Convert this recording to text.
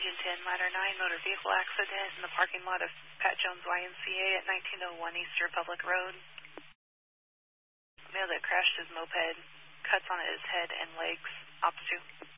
Engine 10, Ladder 9, motor vehicle accident in the parking lot of Pat Jones YMCA at 1901 East Republic Road. Male that crashed his moped, cuts on his head and legs, OPS 2.